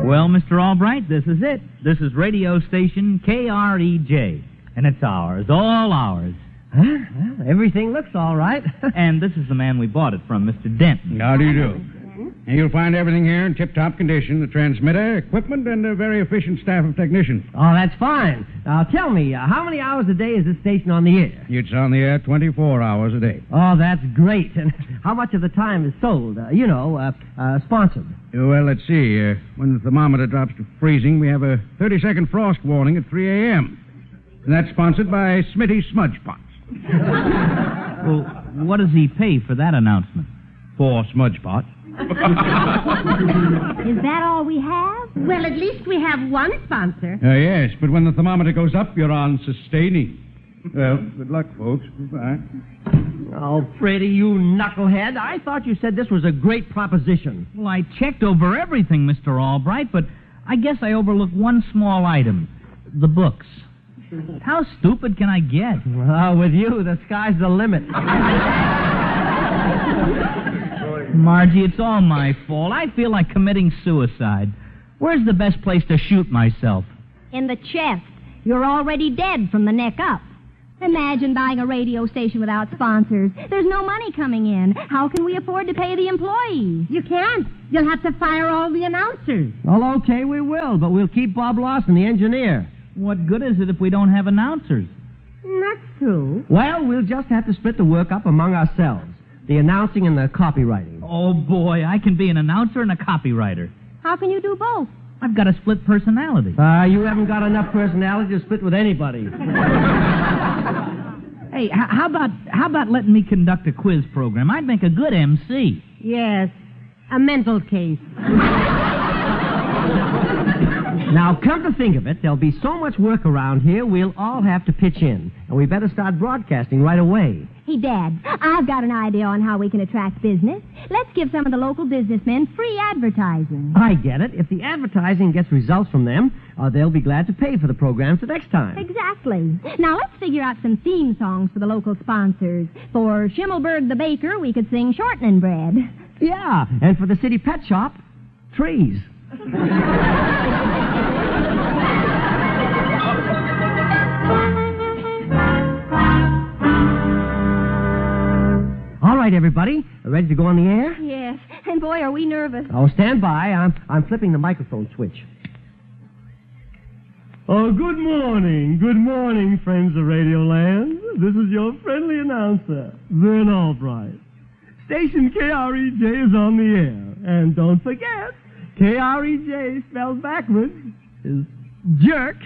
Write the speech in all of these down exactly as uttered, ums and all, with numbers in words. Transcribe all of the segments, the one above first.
Well, Mister Albright, this is it. This is radio station K R E J. And it's ours, all ours. Huh? Well, everything looks all right. And this is the man we bought it from, Mister Denton. How do you do? And you'll find everything here in tip-top condition, the transmitter, equipment, and a very efficient staff of technicians. Oh, that's fine. Now, tell me, uh, how many hours a day is this station on the air? It's on the air twenty-four hours a day. Oh, that's great. And how much of the time is sold, uh, you know, uh, uh, sponsored? Well, let's see. Uh, when the thermometer drops to freezing, we have a thirty-second frost warning at three a.m. And that's sponsored by Smitty's Smudge Pots. Well, what does he pay for that announcement? Four smudge pots. Is that all we have? Well, at least we have one sponsor. Uh, yes, but when the thermometer goes up, you're on sustaining. Well, good luck, folks. Goodbye. Oh, Freddie, you knucklehead. I thought you said this was a great proposition. Well, I checked over everything, Mister Albright, but I guess I overlooked one small item. The books. How stupid can I get? Well, with you, the sky's the limit. Margie, it's all my fault. I feel like committing suicide. Where's the best place to shoot myself? In the chest. You're already dead from the neck up. Imagine buying a radio station without sponsors. There's no money coming in. How can we afford to pay the employees? You can't. You'll have to fire all the announcers. Well, okay, we will, but we'll keep Bob Lawson, the engineer. What good is it if we don't have announcers? That's true. Well, we'll just have to split the work up among ourselves. The announcing and the copywriting. Oh, boy, I can be an announcer and a copywriter. How can you do both? I've got a split personality. Uh, you haven't got enough personality to split with anybody. Hey, h- how about how about letting me conduct a quiz program? I'd make a good M C. Yes. A mental case. Now, come to think of it, there'll be so much work around here, we'll all have to pitch in. And we better start broadcasting right away. Hey, Dad, I've got an idea on how we can attract business. Let's give some of the local businessmen free advertising. I get it. If the advertising gets results from them, uh, they'll be glad to pay for the programs the next time. Exactly. Now, let's figure out some theme songs for the local sponsors. For Schimmelberg the baker, we could sing Shortening Bread. Yeah, and for the city pet shop, trees. All right, everybody. Ready to go on the air? Yes, and boy, are we nervous. Oh, stand by. I'm, I'm flipping the microphone switch. Oh, good morning. Good morning, friends of Radioland. This is your friendly announcer, Vern Albright. Station K R E J is on the air. And don't forget, K R E J spelled backwards is jerk.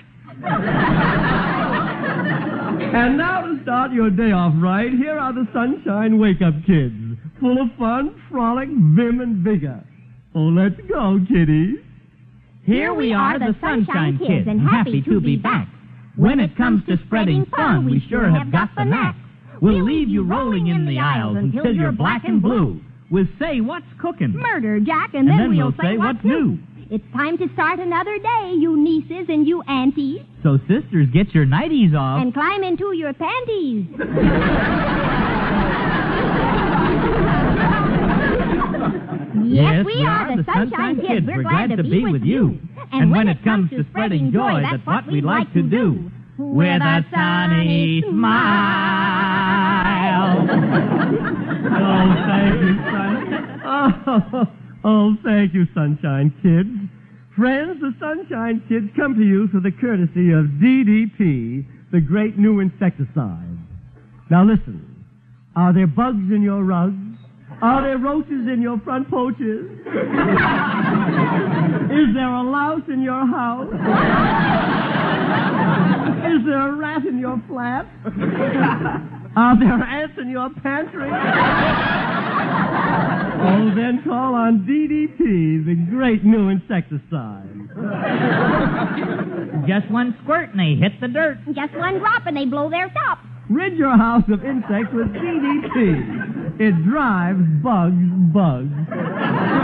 And now to start your day off right, here are the Sunshine Wake-Up Kids. Full of fun, frolic, vim, and vigor. Oh, let's go, kiddies. Here we are, the Sunshine Kids, and happy to be back. When it comes to spreading fun, we sure have got the knack. We'll leave you rolling in the aisles until you're black and blue. We'll say what's cooking. Murder, Jack, and, And then, then we'll, we'll say what's new. It's time to start another day, you nieces and you aunties. So, sisters, get your nighties off. And climb into your panties. Yes, we are the Sunshine Kids. We're glad to be with you. And when it comes to spreading joy, that's what we like to do. With a sunny smile. Oh, thank you, son. Oh, oh, thank you, Sunshine Kids. Friends, the Sunshine Kids come to you through the courtesy of D D P, the great new insecticide. Now listen, are there bugs in your rugs? Are there roaches in your front porches? Is there a louse in your house? Is there a rat in your flat? Are there ants in your pantry? Oh, then call on D D P, the great new insecticide. Just one squirt and they hit the dirt. Just one drop and they blow their top. Rid your house of insects with D D P. It drives bugs bugs.